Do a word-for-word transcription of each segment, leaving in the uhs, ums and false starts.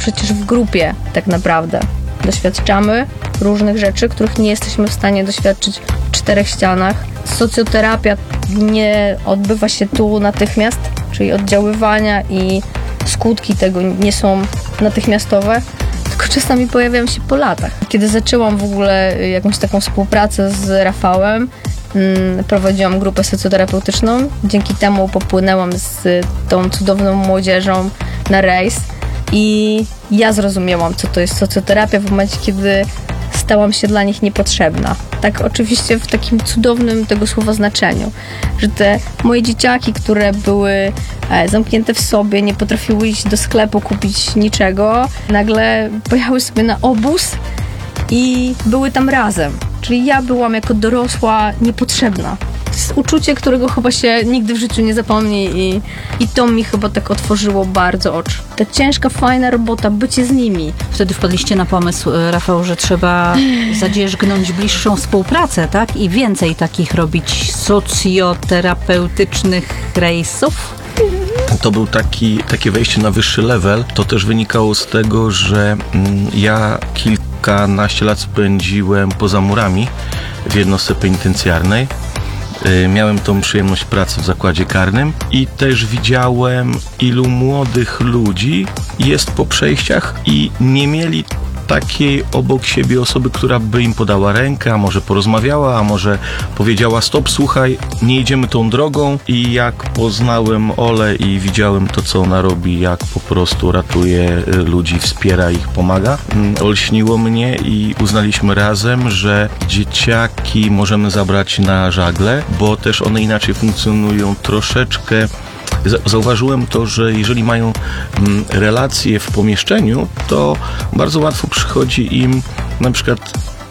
przecież w grupie tak naprawdę doświadczamy różnych rzeczy, których nie jesteśmy w stanie doświadczyć w czterech ścianach. Socjoterapia nie odbywa się tu natychmiast, czyli oddziaływania i skutki tego nie są natychmiastowe, tylko czasami pojawiają się po latach. Kiedy zaczęłam w ogóle jakąś taką współpracę z Rafałem, hmm, prowadziłam grupę socjoterapeutyczną. Dzięki temu popłynęłam z tą cudowną młodzieżą na rejs i ja zrozumiałam, co to jest socjoterapia w momencie, kiedy stałam się dla nich niepotrzebna. Tak oczywiście w takim cudownym tego słowa znaczeniu, że te moje dzieciaki, które były zamknięte w sobie, nie potrafiły iść do sklepu, kupić niczego, nagle pojechały sobie na obóz i były tam razem. Czyli ja byłam jako dorosła niepotrzebna. To jest uczucie, którego chyba się nigdy w życiu nie zapomni i, i to mi chyba tak otworzyło bardzo oczy. Ta ciężka, fajna robota, bycie z nimi. Wtedy wpadliście na pomysł, Rafał, że trzeba zadzierzgnąć bliższą współpracę, tak? I więcej takich robić socjoterapeutycznych rejsów? To był taki, takie wejście na wyższy level. To też wynikało z tego, że mm, ja kilkanaście lat spędziłem poza murami w jednostce penitencjarnej. Yy, miałem tą przyjemność pracy w zakładzie karnym i też widziałem, ilu młodych ludzi jest po przejściach i nie mieli takiej obok siebie osoby, która by im podała rękę, a może porozmawiała, a może powiedziała stop, słuchaj, nie idziemy tą drogą. I jak poznałem Olę i widziałem to, co ona robi, jak po prostu ratuje ludzi, wspiera ich, pomaga, olśniło mnie i uznaliśmy razem, że dzieciaki możemy zabrać na żagle, bo też one inaczej funkcjonują troszeczkę. Zauważyłem to, że jeżeli mają relacje w pomieszczeniu, to bardzo łatwo przychodzi im na przykład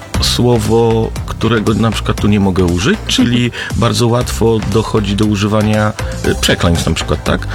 słowo, którego na przykład tu nie mogę użyć, czyli bardzo łatwo dochodzi do używania przekleństw na przykład, tak?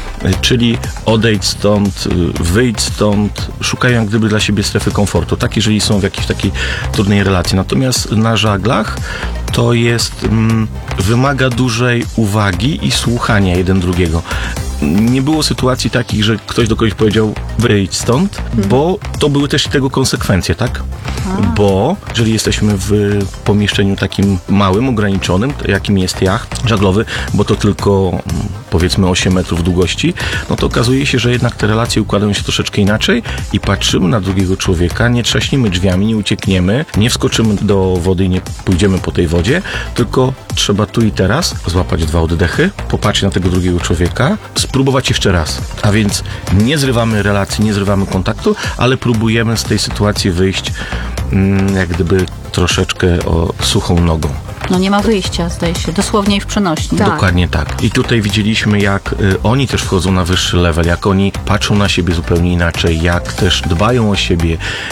Czyli odejdź stąd, wyjdź stąd, szukają jak gdyby dla siebie strefy komfortu, tak, jeżeli są w jakiejś takiej trudnej relacji. Natomiast na żaglach to jest, mm, wymaga dużej uwagi i słuchania jeden drugiego. Nie było sytuacji takich, że ktoś do kogoś powiedział wyjdź stąd, hmm. bo to były też tego konsekwencje, tak? A. Bo jeżeli jesteśmy w pomieszczeniu takim małym, ograniczonym, jakim jest jacht żaglowy, bo to tylko powiedzmy osiem metrów długości, no to okazuje się, że jednak te relacje układają się troszeczkę inaczej i patrzymy na drugiego człowieka, nie trzaśnimy drzwiami, nie uciekniemy, nie wskoczymy do wody i nie pójdziemy po tej wodzie, tylko trzeba tu i teraz złapać dwa oddechy, popatrzeć na tego drugiego człowieka, spróbować jeszcze raz. A więc nie zrywamy relacji, nie zrywamy kontaktu, ale próbujemy z tej sytuacji wyjść mm, jak gdyby troszeczkę o suchą nogą. No nie ma wyjścia, zdaje się, dosłownie i w przenośni. Tak. Dokładnie tak. I tutaj widzieliśmy, jak y, oni też wchodzą na wyższy level, jak oni patrzą na siebie zupełnie inaczej, jak też dbają o siebie,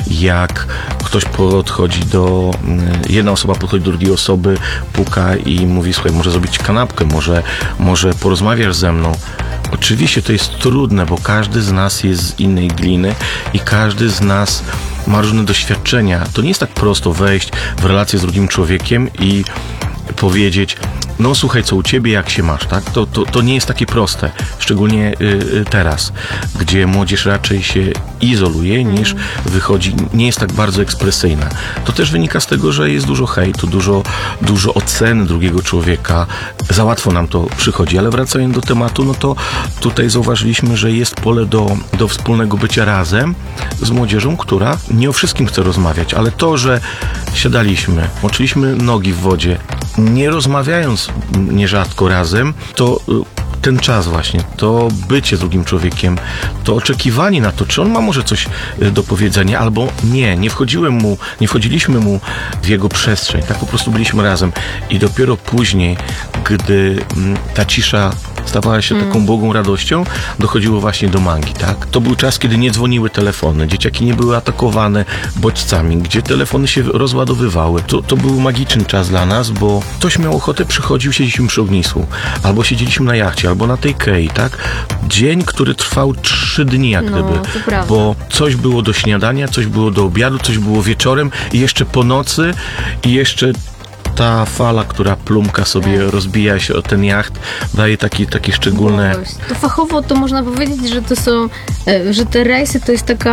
jak ktoś podchodzi do, y, jedna osoba podchodzi do drugiej osoby, puka i mówi, słuchaj, może zrobić kanapkę, może, może porozmawiasz ze mną. Oczywiście to jest trudne, bo każdy z nas jest z innej gliny i każdy z nas ma różne doświadczenia. To nie jest tak prosto wejść w relację z drugim człowiekiem i powiedzieć, no słuchaj, co u ciebie, jak się masz, tak? To, to, to nie jest takie proste, szczególnie y, y, teraz, gdzie młodzież raczej się izoluje niż wychodzi, nie jest tak bardzo ekspresyjna. To też wynika z tego, że jest dużo hejtu, dużo, dużo oceny drugiego człowieka, za łatwo nam to przychodzi, ale wracając do tematu, no to tutaj zauważyliśmy, że jest pole do, do wspólnego bycia razem z młodzieżą, która nie o wszystkim chce rozmawiać, ale to, że siadaliśmy, moczyliśmy nogi w wodzie, nie rozmawiając nierzadko razem, to ten czas właśnie, to bycie z drugim człowiekiem, to oczekiwanie na to, czy on ma może coś do powiedzenia, albo nie, nie wchodziłem mu, nie wchodziliśmy mu w jego przestrzeń, tak po prostu byliśmy razem i dopiero później, gdy ta cisza stawała się taką błogą radością, dochodziło właśnie do mangi, tak? To był czas, kiedy nie dzwoniły telefony, dzieciaki nie były atakowane bodźcami, gdzie telefony się rozładowywały. To, to był magiczny czas dla nas, bo ktoś miał ochotę, przychodził, siedzieliśmy przy ognisku, albo siedzieliśmy na jachcie, albo na tej kei, tak? Dzień, który trwał trzy dni, jak no, gdyby, bo coś było do śniadania, coś było do obiadu, coś było wieczorem i jeszcze po nocy i jeszcze ta fala, która plumka sobie tak. rozbija się o ten jacht, daje takie, takie szczególne... To fachowo to można powiedzieć, że to są, że te rejsy to jest taka